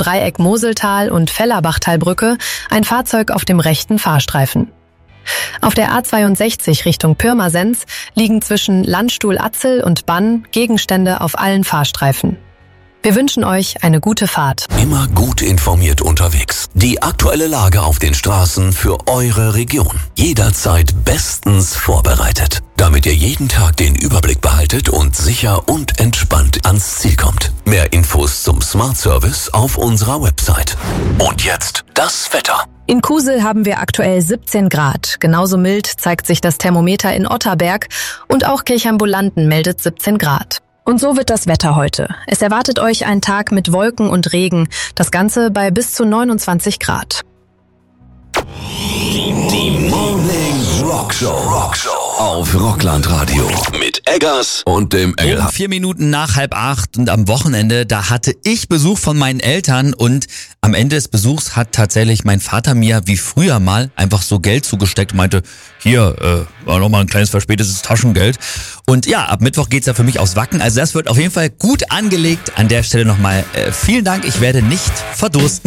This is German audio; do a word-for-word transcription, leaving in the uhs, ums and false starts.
Dreieck Moseltal und Fellerbachtalbrücke ein Fahrzeug auf dem rechten Fahrstreifen. Auf der A zweiundsechzig Richtung Pirmasens liegen zwischen Landstuhl-Atzel und Bann Gegenstände auf allen Fahrstreifen. Wir wünschen euch eine gute Fahrt. Immer gut informiert unterwegs. Die aktuelle Lage auf den Straßen für eure Region. Jederzeit bestens vorbereitet, damit ihr jeden Tag den Überblick behaltet und sicher und entspannt ans Ziel kommt. Mehr Infos zum Smart Service auf unserer Website. Und jetzt das Wetter. In Kusel haben wir aktuell siebzehn Grad. Genauso mild zeigt sich das Thermometer in Otterberg und auch Kirchheimbolanden meldet siebzehn Grad. Und so wird das Wetter heute. Es erwartet euch ein Tag mit Wolken und Regen, das Ganze bei bis zu neunundzwanzig Grad. Die Morning Rockshow. Rockshow auf Rockland-Radio mit Eggers und dem Engel. Um vier Minuten nach halb acht und am Wochenende, da hatte ich Besuch von meinen Eltern und am Ende des Besuchs hat tatsächlich mein Vater mir wie früher mal einfach so Geld zugesteckt und meinte, hier, äh, war nochmal ein kleines verspätetes Taschengeld. Und ja, ab Mittwoch geht's ja für mich aufs Wacken, also das wird auf jeden Fall gut angelegt. An der Stelle nochmal äh, vielen Dank, ich werde nicht verdursten.